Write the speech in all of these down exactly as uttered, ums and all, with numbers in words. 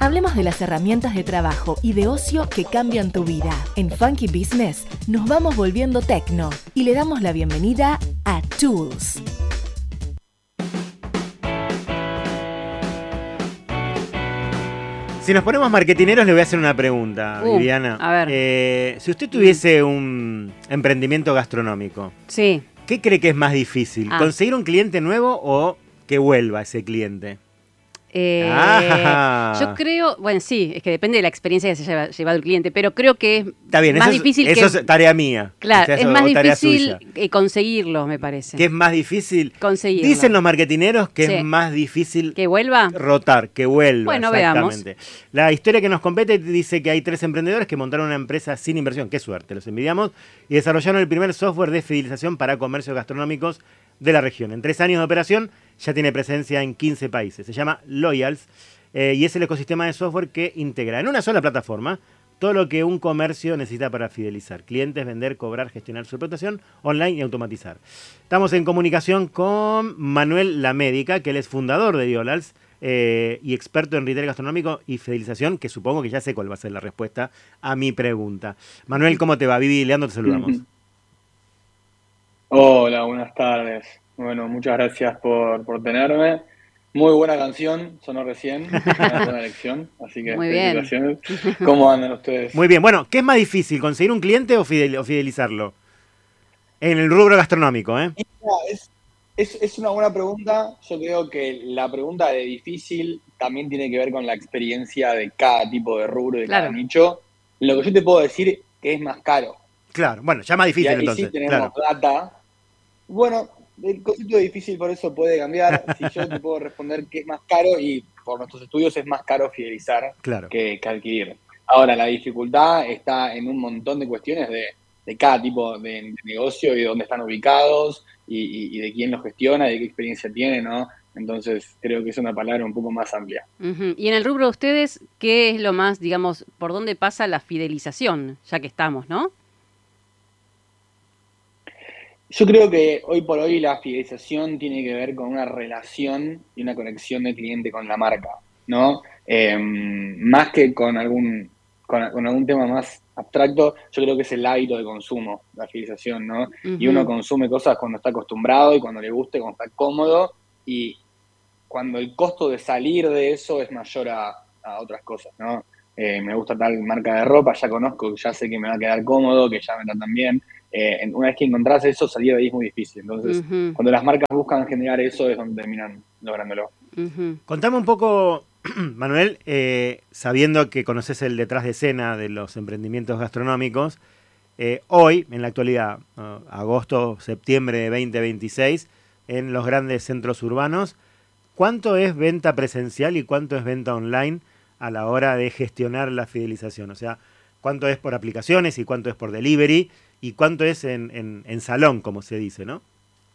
Hablemos de las herramientas de trabajo y de ocio que cambian tu vida. En Funky Business nos vamos volviendo tecno y le damos la bienvenida a Tools. Si nos ponemos marketineros, le voy a hacer una pregunta, Uh, Viviana. a ver. Eh, si usted tuviese un emprendimiento gastronómico, Sí. ¿qué cree que es más difícil? Ah. ¿Conseguir un cliente nuevo o que vuelva ese cliente? Eh, Ah. Yo creo, bueno, sí, es que depende de la experiencia que se haya llevado el cliente, pero creo que es Está bien, más eso, es, difícil eso que... es tarea mía. Claro, Quizás, es o más tarea difícil suya. eh, conseguirlo, me parece. ¿Qué es más difícil? Conseguirlo. Dicen los marketineros que Sí. es más difícil ¿Que vuelva? rotar, que vuelva. Bueno, exactamente. La historia que nos compete dice que hay tres emprendedores que montaron una empresa sin inversión, qué suerte, los envidiamos, y desarrollaron el primer software de fidelización para comercios gastronómicos de la región. En tres años de operación ya tiene presencia en quince países. Se llama Loyals eh, y es el ecosistema de software que integra en una sola plataforma todo lo que un comercio necesita para fidelizar clientes, vender, cobrar, gestionar su reputación online y automatizar. Estamos en comunicación con Manuel Lamédica, que él es fundador de Loyals eh, y experto en retail gastronómico y fidelización, que supongo que ya sé cuál va a ser la respuesta a mi pregunta. Manuel, ¿cómo te va? Vivi y Leandro, te saludamos. Hola, buenas tardes. Bueno, muchas gracias por, por tenerme. Muy buena canción, sonó recién, una buena elección, así que Muy bien. felicitaciones. ¿Cómo andan ustedes? Muy bien, bueno, ¿qué es más difícil, conseguir un cliente o, fidel- o fidelizarlo? En el rubro gastronómico, ¿eh? Es, es, es una buena pregunta. Yo creo que la pregunta de difícil también tiene que ver con la experiencia de cada tipo de rubro, de Claro. cada nicho. Lo que yo te puedo decir que es más caro. Claro, bueno, ya más Y difícil ahí entonces, sí tenemos claro. data. Bueno, el concepto de difícil por eso puede cambiar. Si yo te puedo responder que es más caro y por nuestros estudios es más caro fidelizar Claro. que, que adquirir. Ahora, la dificultad está en un montón de cuestiones de, de cada tipo de, de negocio y de dónde están ubicados y, y- y de quién los gestiona y de qué experiencia tiene, ¿no? Entonces, creo que es una palabra un poco más amplia. Ujú. Y en el rubro de ustedes, ¿qué es lo más, digamos, por dónde pasa la fidelización? Ya que estamos, ¿no? Yo creo que hoy por hoy la fidelización tiene que ver con una relación y una conexión del cliente con la marca, ¿no? Eh, más que con algún, con, con algún tema más abstracto, yo creo que es el hábito de consumo, la fidelización, ¿no? Y uno Ujú. consume cosas cuando está acostumbrado y cuando le guste, cuando está cómodo, y cuando el costo de salir de eso es mayor a, a otras cosas, ¿no? Eh, me gusta tal marca de ropa, ya conozco, ya sé que me va a quedar cómodo, que ya me tratan bien. Eh, una vez que encontrás eso, salir de ahí es muy difícil. Entonces, Ujú. cuando las marcas buscan generar eso, es donde terminan lográndolo. Ujú. Contame un poco, Manuel, eh, sabiendo que conoces el detrás de escena de los emprendimientos gastronómicos, eh, hoy, en la actualidad, uh, agosto, septiembre de veinte veintiséis, en los grandes centros urbanos, ¿cuánto es venta presencial y cuánto es venta online a la hora de gestionar la fidelización? O sea, ¿cuánto es por aplicaciones y cuánto es por delivery y cuánto es en, en, en salón, como se dice, ¿no?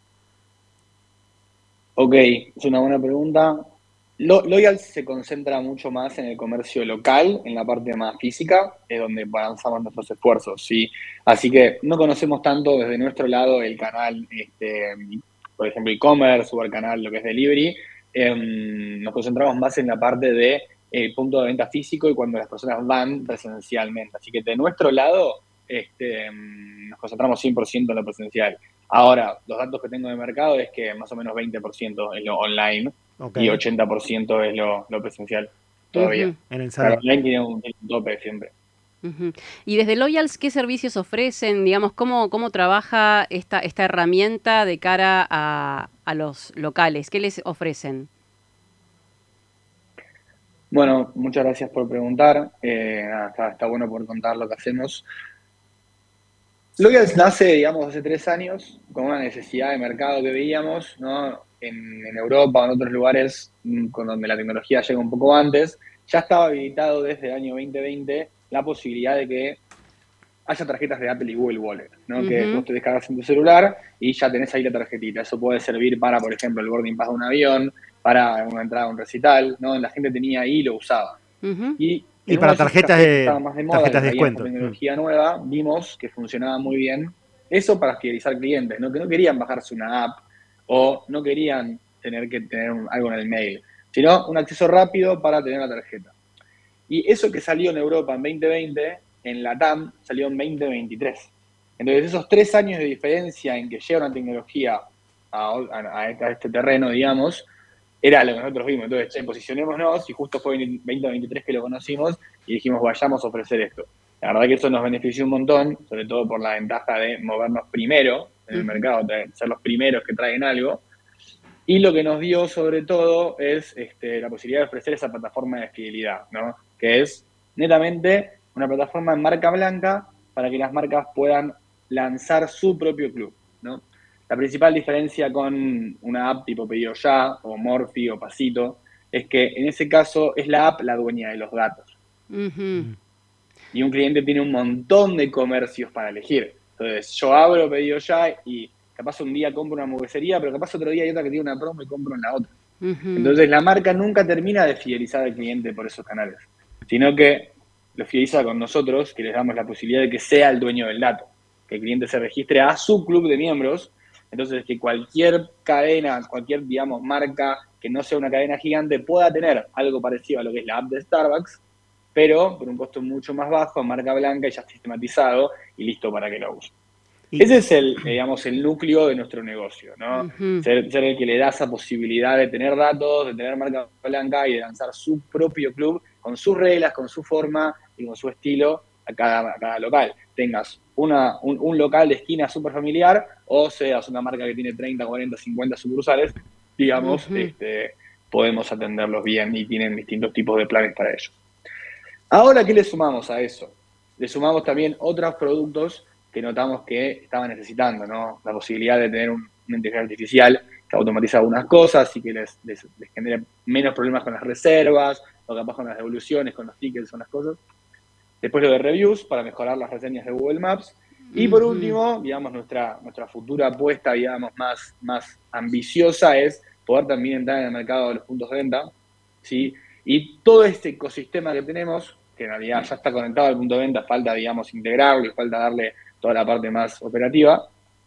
Ok, es una buena pregunta. Lo- Loyal se concentra mucho más en el comercio local, en la parte más física, es donde balanzamos nuestros esfuerzos, ¿sí? Así que no conocemos tanto desde nuestro lado el canal, este, por ejemplo, e-commerce o el canal, lo que es delivery. Em, nos concentramos más en la parte de eh, punto de venta físico y cuando las personas van presencialmente. Así que de nuestro lado, este, em, nos concentramos cien por ciento en lo presencial. Ahora, los datos que tengo de mercado es que más o menos veinte por ciento es lo online Ok, y ochenta por ciento es lo, lo presencial todavía. Ujú. en el Claro, salón. online tiene un, tiene un tope siempre. Ujú. Y desde Loyals, ¿qué servicios ofrecen? Digamos, ¿cómo, cómo trabaja esta, esta herramienta de cara a, a los locales? ¿Qué les ofrecen? Bueno, muchas gracias por preguntar. Eh, nada, está, está bueno por contar lo que hacemos. Loyals nace, digamos, hace tres años con una necesidad de mercado que veíamos, ¿no? En, en Europa o en otros lugares mm, con donde la tecnología llega un poco antes. Ya estaba habilitado desde el año veinte veinte la posibilidad de que haya tarjetas de Apple y Google Wallet, ¿no? Que Ujú. vos te descargas en tu celular y ya tenés ahí la tarjetita. Eso puede servir para, por ejemplo, el boarding pass de un avión, para una entrada a un recital, ¿no? La gente tenía ahí y lo usaba. Ujú. Y Y en uno para de esos tarjetas cafés que de estaban más de moda, que tarjetas de traían esta descuento. Mm. tecnología nueva, vimos que funcionaba muy bien eso para fidelizar clientes, ¿no? Que no querían bajarse una app o no querían tener que tener un- algo en el mail, sino un acceso rápido para tener la tarjeta. Y eso que salió en Europa en veinte veinte, en Latam salió en veinte veintitrés. Entonces, esos tres años de diferencia en que llega una tecnología a, a, a este terreno, digamos, era lo que nosotros vimos. Entonces, che, posicionémonos, y justo fue en veinte veintitrés que lo conocimos, y dijimos, vayamos a ofrecer esto. La verdad que eso nos benefició un montón, sobre todo por la ventaja de movernos primero en el uh-huh. mercado, de ser los primeros que traen algo. Y lo que nos dio, sobre todo, es este, la posibilidad de ofrecer esa plataforma de fidelidad, ¿no? Que es netamente una plataforma en marca blanca para que las marcas puedan lanzar su propio club, ¿no? La principal diferencia con una app tipo Pedido Ya, o Morphy, o Pasito, es que en ese caso es la app la dueña de los datos. Uh-huh. Y un cliente tiene un montón de comercios para elegir. Entonces, yo abro Pedido Ya y capaz un día compro una hamburguesería, pero capaz otro día hay otra que tiene una promo y compro en la otra. Uh-huh. Entonces, la marca nunca termina de fidelizar al cliente por esos canales, sino que lo fideliza con nosotros, que les damos la posibilidad de que sea el dueño del dato, que el cliente se registre a su club de miembros. Entonces, que cualquier cadena, cualquier, digamos, marca que no sea una cadena gigante pueda tener algo parecido a lo que es la app de Starbucks, pero por un costo mucho más bajo, marca blanca y ya sistematizado y listo para que lo use. Y ese es el, digamos, el núcleo de nuestro negocio, ¿no? Uh-huh. Ser, ser el que le da esa posibilidad de tener datos, de tener marca blanca y de lanzar su propio club con sus reglas, con su forma y con su estilo a cada, a cada local. Tengas una, un, un local de esquina súper familiar o seas una marca que tiene treinta, cuarenta, cincuenta sucursales, digamos, uh-huh. este, podemos atenderlos bien y tienen distintos tipos de planes para ellos. Ahora, ¿qué le sumamos a eso? Le sumamos también otros productos que notamos que estaban necesitando, ¿no? La posibilidad de tener un, una inteligencia artificial que automatiza algunas cosas y que les, les, les genere menos problemas con las reservas, o capaz con las devoluciones, con los tickets, con las cosas. Después lo de reviews, para mejorar las reseñas de Google Maps. Y por último, digamos, nuestra, nuestra futura apuesta, digamos, más, más ambiciosa es poder también entrar en el mercado de los puntos de venta, ¿sí? Y todo este ecosistema que tenemos, que en realidad ya está conectado al punto de venta, falta, digamos, integrarlo y falta darle toda la parte más operativa,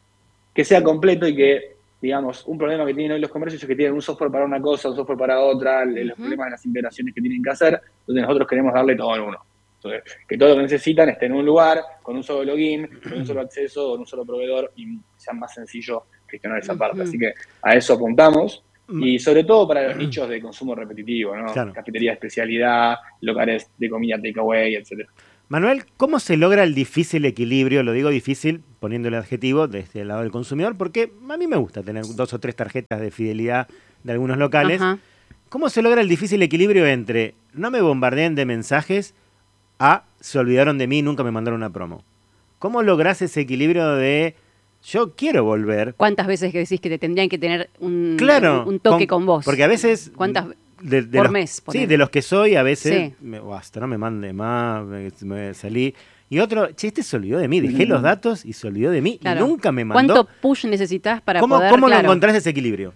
que sea completo y que, digamos, un problema que tienen hoy los comercios es que tienen un software para una cosa, un software para otra, uh-huh. los problemas de las integraciones que tienen que hacer, entonces nosotros queremos darle todo en uno. Entonces, que todo lo que necesitan esté en un lugar, con un solo login, con un solo acceso, con un solo proveedor, y sea más sencillo gestionar esa parte. Uh-huh. Así que a eso apuntamos, y sobre todo para los nichos de consumo repetitivo, ¿no? Claro. Cafetería de especialidad, locales de comida takeaway, etcétera. Manuel, ¿cómo se logra el difícil equilibrio? Lo digo difícil poniendo el adjetivo desde el lado del consumidor, porque a mí me gusta tener dos o tres tarjetas de fidelidad de algunos locales. Ajá. ¿Cómo se logra el difícil equilibrio entre no me bombardeen de mensajes a se olvidaron de mí, nunca me mandaron una promo? ¿Cómo lográs ese equilibrio de yo quiero volver? ¿Cuántas veces que decís que te tendrían que tener un, claro, un toque con, con vos? Porque a veces... ¿Cuántas De, de por los, mes. Sí, de los que soy, a veces, sí. me, hasta no me mande más, me, me salí. Y otro, che, este se olvidó de mí, dejé mm. los datos y se olvidó de mí, claro. y nunca me mandó. ¿Cuánto push necesitas para ¿Cómo, poder, ¿Cómo claro. lo encontrás ese equilibrio?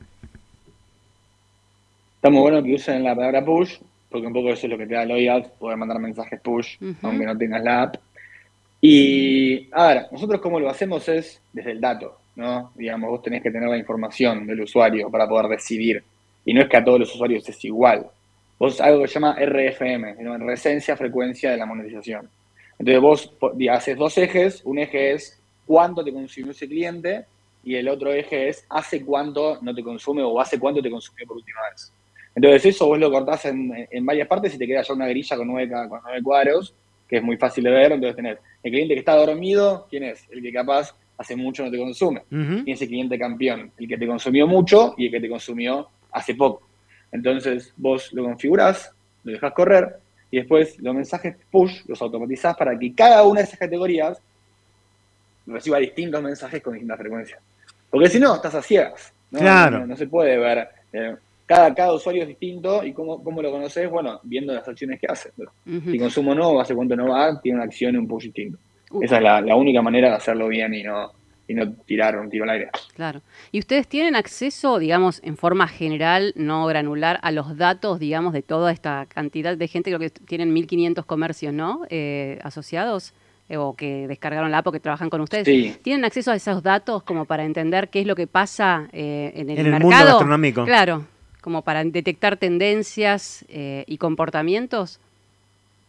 Está muy bueno que usen la palabra push, porque un poco eso es lo que te da Loyal, poder mandar mensajes push, uh-huh. aunque no tengas la app. Y, a ver, nosotros cómo lo hacemos es desde el dato, ¿no? Digamos, vos tenés que tener la información del usuario para poder decidir. Y no es que a todos los usuarios es igual. Vos algo que se llama R F M, ¿no? Resencia, frecuencia de la monetización. Entonces vos haces dos ejes, un eje es cuánto te consumió ese cliente y el otro eje es hace cuánto no te consume o hace cuánto te consumió por última vez. Entonces eso vos lo cortás en, en varias partes y te queda ya una grilla con nueve, con nueve cuadros, que es muy fácil de ver. Entonces tenés el cliente que está dormido, ¿quién es? El que capaz hace mucho no te consume. Uh-huh. Y ese cliente campeón, el que te consumió mucho y el que te consumió hace poco. Entonces vos lo configurás, lo dejás correr y después los mensajes push los automatizás para que cada una de esas categorías reciba distintos mensajes con distintas frecuencias. Porque si no, estás a ciegas, ¿no? Claro. No, no se puede ver. Eh, cada, cada usuario es distinto y cómo, cómo lo conoces, bueno, viendo las acciones que hace. Uh-huh. Si consumo no, hace cuánto no va, tiene una acción y un push distinto. Uh-huh. Esa es la, la única manera de hacerlo bien y no... y no tirar un tiro al aire. Claro. ¿Y ustedes tienen acceso, digamos, en forma general, no granular, a los datos, digamos, de toda esta cantidad de gente? Creo que tienen mil quinientos comercios, ¿no? Eh, asociados, eh, o que descargaron la app o que trabajan con ustedes. Sí. ¿Tienen acceso a esos datos como para entender qué es lo que pasa eh, en el en mercado? En el mundo gastronómico. Claro, como para detectar tendencias eh, y comportamientos.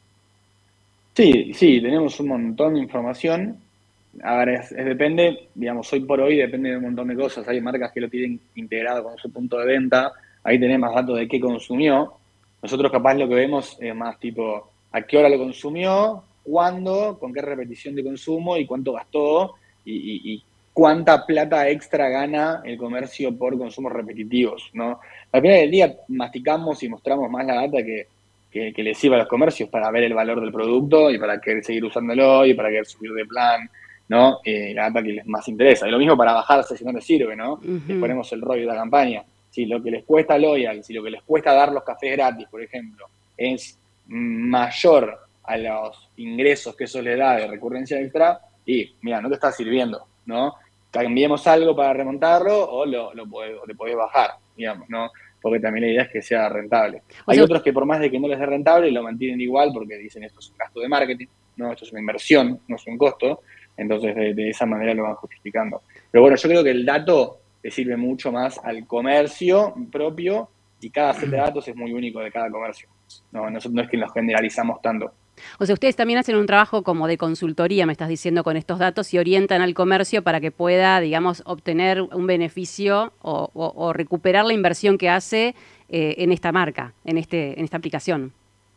Sí, sí, tenemos un montón de información. Ahora, es, es depende, digamos, hoy por hoy depende de un montón de cosas. Hay marcas que lo tienen integrado con su punto de venta. Ahí tenés más datos de qué consumió. Nosotros capaz lo que vemos es más tipo a qué hora lo consumió, cuándo, con qué repetición de consumo y cuánto gastó y, y, y cuánta plata extra gana el comercio por consumos repetitivos, ¿no? Al final del día masticamos y mostramos más la data que, que, que le sirva a los comercios para ver el valor del producto y para querer seguir usándolo y para querer subir de plan, ¿no? Eh, la data que les más interesa. Y lo mismo para bajarse si no les sirve, ¿no? Uh-huh. Les ponemos el rollo de la campaña. Si lo que les cuesta Loyal, si lo que les cuesta dar los cafés gratis, por ejemplo, es mayor a los ingresos que eso les da de recurrencia extra, y mira, no te está sirviendo, ¿no? Cambiemos algo para remontarlo o lo, lo podés, o te podés bajar, digamos, ¿no? Porque también la idea es que sea rentable. O Hay sea, otros que por más de que no les dé rentable, lo mantienen igual porque dicen esto es un gasto de marketing, ¿no? Esto es una inversión, no es un costo. Entonces, de, de esa manera lo van justificando. Pero bueno, yo creo que el dato le sirve mucho más al comercio propio y cada set de datos es muy único de cada comercio. No, no, no es que los generalizamos tanto. O sea, ustedes también hacen un trabajo como de consultoría, me estás diciendo, con estos datos y orientan al comercio para que pueda, digamos, obtener un beneficio o, o, o recuperar la inversión que hace eh, en esta marca, en, este, en esta aplicación.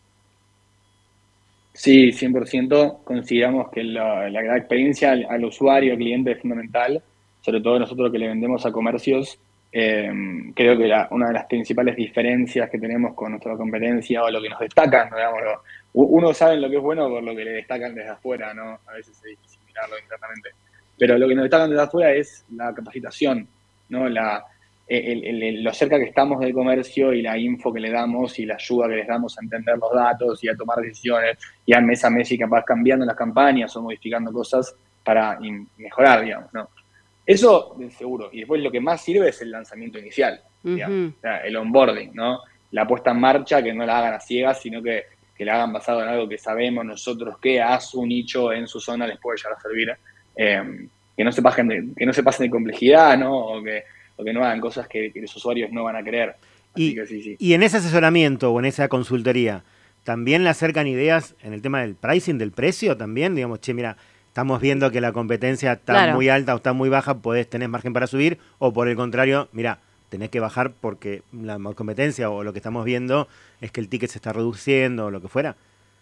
Sí, cien por ciento consideramos que la, la gran experiencia al, al usuario, al cliente es fundamental, sobre todo nosotros que le vendemos a comercios. Eh, creo que la, una de las principales diferencias que tenemos con nuestra competencia o lo que nos destacan, digamos, uno sabe lo que es bueno por lo que le destacan desde afuera, ¿no? A veces es difícil mirarlo internamente. Pero lo que nos destacan desde afuera es la capacitación, ¿no? La, el, el, el, lo cerca que estamos del comercio y la info que le damos y la ayuda que les damos a entender los datos y a tomar decisiones y a mes a mes y capaz cambiando las campañas o modificando cosas para mejorar, digamos, ¿no? Eso de seguro. Y después lo que más sirve es el lanzamiento inicial, uh-huh. digamos, o sea, el onboarding, ¿no? La puesta en marcha, que no la hagan a ciegas, sino que, que la hagan basado en algo que sabemos nosotros que a su nicho en su zona les puede llegar a servir. Eh, que, no se pasen de, que no se pasen de complejidad, ¿no? O que, o que no hagan cosas que, que los usuarios no van a querer. Así y, que sí, sí. Y en ese asesoramiento o en esa consultoría, ¿también le acercan ideas en el tema del pricing, del precio también? Digamos, che, mira, estamos viendo que la competencia está claro. muy alta o está muy baja, podés tener margen para subir, o por el contrario, mira, tenés que bajar porque la competencia o lo que estamos viendo es que el ticket se está reduciendo o lo que fuera.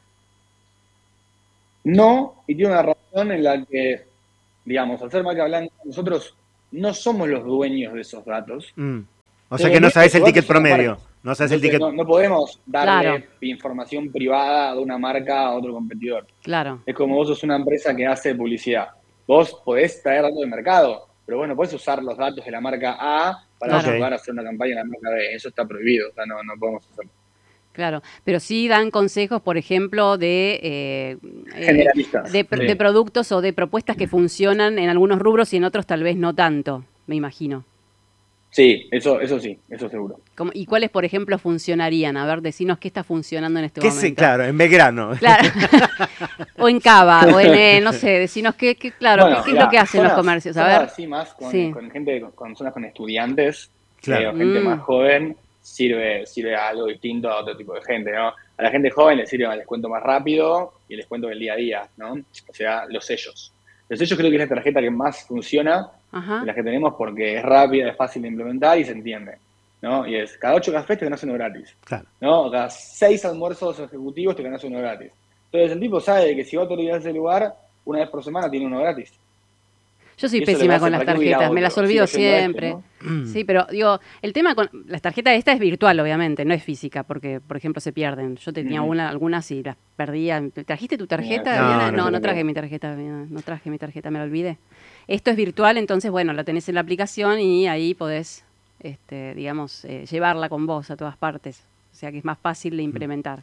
No, y tiene una razón en la que, digamos, al ser marca blanca, nosotros no somos los dueños de esos datos. Mm. O sea que no sabés el ticket promedio. No sabés el ticket. No, no podemos darle claro. información privada de una marca a otro competidor. Claro. Es como vos sos una empresa que hace publicidad. Vos podés traer datos del mercado, pero bueno, podés usar los datos de la marca A para claro. ayudar a hacer una campaña en la marca B. Eso está prohibido, o sea, no, no podemos hacerlo. Claro, pero sí dan consejos, por ejemplo, de, eh, generalistas, de, de, sí. de productos o de propuestas que funcionan en algunos rubros y en otros tal vez no tanto, me imagino. Sí, eso, eso sí, eso seguro. ¿Cómo, ¿Y cuáles, por ejemplo, funcionarían? A ver, decinos qué está funcionando en este ¿Qué momento. Sí, claro, en Belgrano. Claro. O en Cava, o en, eh, no sé, decinos qué, qué claro, bueno, qué, qué mira, es lo que hacen zonas, los comercios. A ver. Sí, más con, sí. con gente, con zonas con estudiantes, claro. eh, o gente mm. más joven, sirve, sirve a algo distinto a otro tipo de gente, ¿no? A la gente joven le sirve el descuento más rápido y el descuento del día a día, ¿no? O sea, los sellos. Los sellos creo que es la tarjeta que más funciona Ajá. de las que tenemos porque es rápida, es fácil de implementar y se entiende, ¿no? Y es, cada ocho cafés te ganas uno gratis, claro. ¿no? Cada seis almuerzos ejecutivos te ganas uno gratis. Entonces el tipo sabe que si va a autorizar ese lugar, una vez por semana tiene uno gratis. Yo soy pésima con las tarjetas, me las olvido siempre. Este, ¿no? Sí, pero digo, el tema con las tarjetas esta es virtual, obviamente, no es física, porque, por ejemplo, se pierden. Yo tenía mm. una, algunas y las perdía. ¿Trajiste tu tarjeta? No, no, no, no, no traje mi tarjeta, no traje mi tarjeta, me la olvidé. Esto es virtual, entonces, bueno, la tenés en la aplicación y ahí podés, este, digamos, eh, llevarla con vos a todas partes. O sea que es más fácil de implementar.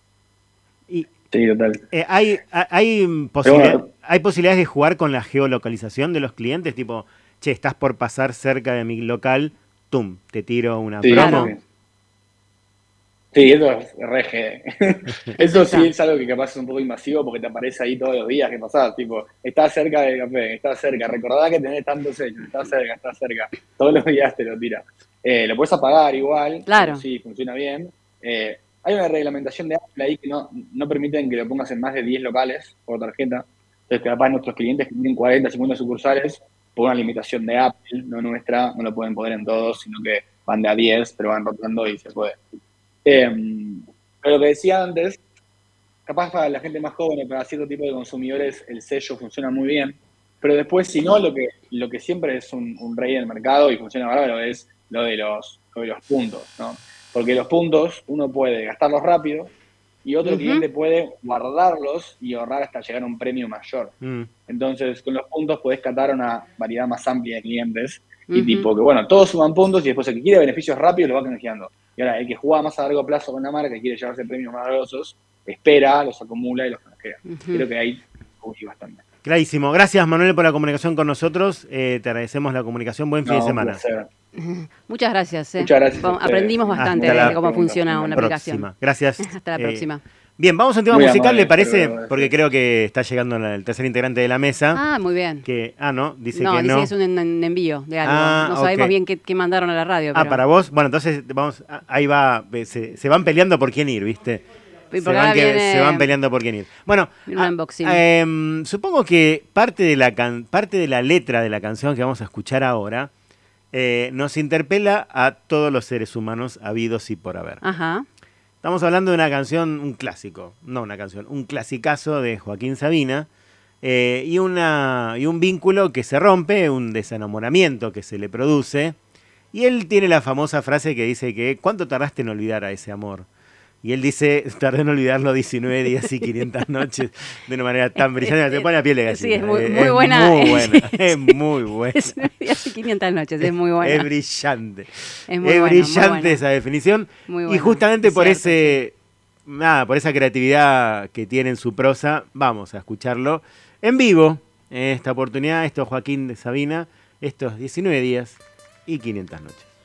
Y sí, total. Eh, hay, hay, posibilidad, bueno. ¿Hay posibilidades de jugar con la geolocalización de los clientes? Tipo, che, estás por pasar cerca de mi local, tum, te tiro una sí, promo. Claro. Sí, eso es re. Eso sí es algo que capaz es un poco invasivo porque te aparece ahí todos los días que pasás. Tipo, estás cerca del café, estás cerca. Recordá que tenés tantos sellos, estás cerca, estás cerca. Todos los días te lo tira. Eh, lo puedes apagar igual. Claro. Sí, funciona bien. Eh, hay una reglamentación de Apple ahí que no, no permiten que lo pongas en más de diez locales por tarjeta. Entonces, capaz nuestros clientes que tienen cuarenta, cincuenta sucursales, por una limitación de Apple, no nuestra, no lo pueden poner en todos, sino que van de a diez, pero van rotando y se puede. Eh, pero lo que decía antes, capaz para la gente más joven o para cierto tipo de consumidores el sello funciona muy bien, pero después, si no, lo que, lo que siempre es un, un rey del mercado y funciona bárbaro es lo de los, lo de los puntos, ¿no? Porque los puntos uno puede gastarlos rápido y otro uh-huh. cliente puede guardarlos y ahorrar hasta llegar a un premio mayor. Mm. Entonces, con los puntos podés catar una variedad más amplia de clientes uh-huh. y tipo que, bueno, todos suman puntos y después el que quiere beneficios rápidos lo va canjeando. Y ahora, el que juega más a largo plazo con la marca y quiere llevarse premios más valiosos, espera, los acumula y los canjea. Uh-huh. Creo que ahí cubrí bastante. Clarísimo. Gracias, Manuel, por la comunicación con nosotros. Eh, te agradecemos la comunicación. Buen fin no, de semana. Muchas gracias. Eh. Muchas gracias. Aprendimos bastante de cómo funciona una aplicación. Próxima. Gracias. Hasta la eh, próxima. Bien, vamos a un tema muy musical, amable, ¿le parece? Porque creo que está llegando el tercer integrante de la mesa. Ah, muy bien. Que, ah, no, dice no, que dice no. que es un en, envío de algo. Ah, no sabemos okay. bien qué, qué mandaron a la radio. Pero... Ah, para vos. Bueno, entonces vamos, ahí va, se, se van peleando por quién ir, ¿viste? Se van, que, viene, se van peleando por quién ir. Bueno, a, eh, supongo que parte de, la can, parte de la letra de la canción que vamos a escuchar ahora eh, nos interpela a todos los seres humanos habidos y por haber. Ajá. Estamos hablando de una canción, un clásico, no una canción, un clasicazo de Joaquín Sabina eh, y, una, y un vínculo que se rompe, un desenamoramiento que se le produce. Y él tiene la famosa frase que dice que ¿cuánto tardaste en olvidar a ese amor? Y él dice, tardé en olvidarlo diecinueve días y quinientas noches de una manera tan brillante, se pone la piel de gallina. Sí, es muy, muy es buena. Muy buena, es muy buena. diecinueve días y quinientas noches, es muy buena. Es brillante. Es, muy es buena, brillante muy buena. esa definición. Muy buena, y justamente por cierto, ese, sí. nada, por esa creatividad que tiene en su prosa, vamos a escucharlo en vivo. En esta oportunidad, esto es Joaquín de Sabina, estos diecinueve días y quinientas noches.